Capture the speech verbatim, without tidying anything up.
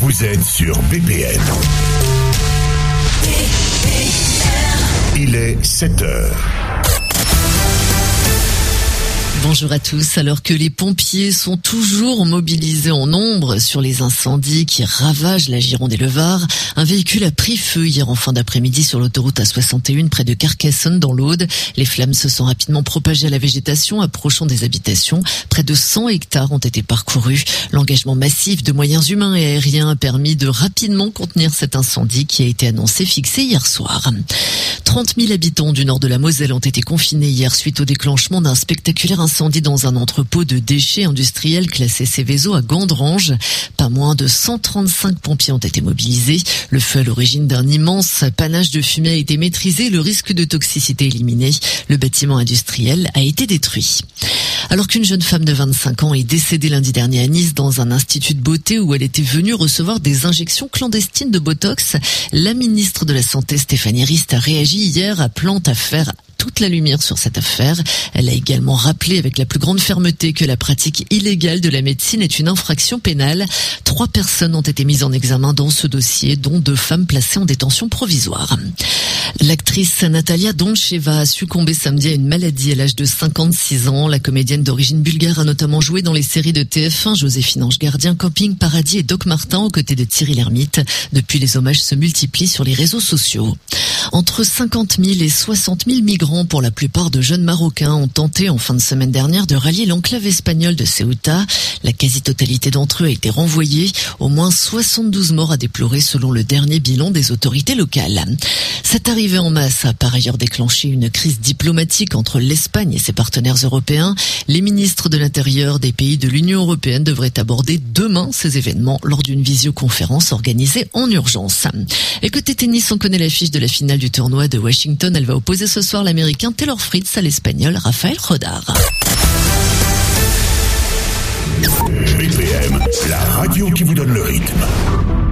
Vous êtes sur B P M. Il est sept heures. Bonjour à tous. Alors que les pompiers sont toujours mobilisés en nombre sur les incendies qui ravagent la Gironde et le Var, un véhicule a pris feu hier en fin d'après-midi sur l'autoroute A soixante et un près de Carcassonne dans l'Aude. Les flammes se sont rapidement propagées à la végétation approchant des habitations. Près de cent hectares ont été parcourus. L'engagement massif de moyens humains et aériens a permis de rapidement contenir cet incendie qui a été annoncé fixé hier soir. trente mille habitants du nord de la Moselle ont été confinés hier suite au déclenchement d'un spectaculaire incendie dans un entrepôt de déchets industriels classé Céveso à Gandrange. Pas moins de cent trente-cinq pompiers ont été mobilisés. Le feu à l'origine d'un immense panache de fumée a été maîtrisé, le risque de toxicité éliminé. Le bâtiment industriel a été détruit. Alors qu'une jeune femme de vingt-cinq ans est décédée lundi dernier à Nice dans un institut de beauté où elle était venue recevoir des injections clandestines de Botox, la ministre de la Santé Stéphanie Rist a réagi hier appelant à faire toute la lumière sur cette affaire. Elle a également rappelé avec la plus grande fermeté que la pratique illégale de la médecine est une infraction pénale. Trois personnes ont été mises en examen dans ce dossier, dont deux femmes placées en détention provisoire. L'actrice Natalia Doncheva a succombé samedi à une maladie à l'âge de cinquante-six ans. La comédienne d'origine bulgare a notamment joué dans les séries de T F un, Joséphine Ange Gardien, Camping Paradis et Doc Martin aux côtés de Thierry Lhermitte. Depuis, les hommages se multiplient sur les réseaux sociaux. Entre cinquante mille et soixante mille migrants, pour la plupart de jeunes Marocains, ont tenté en fin de semaine dernière de rallier l'enclave espagnole de Ceuta. La quasi-totalité d'entre eux a été renvoyée. Au moins soixante-douze morts à déplorer selon le dernier bilan des autorités locales. Cette arrivée en masse a par ailleurs déclenché une crise diplomatique entre l'Espagne et ses partenaires européens. Les ministres de l'Intérieur des pays de l'Union européenne devraient aborder demain ces événements lors d'une visioconférence organisée en urgence. Et côté tennis, on connaît l'affiche de la finale du tournoi de Washington. Elle va opposer ce soir l'Américain Taylor Fritz à l'Espagnol Rafael Rodar.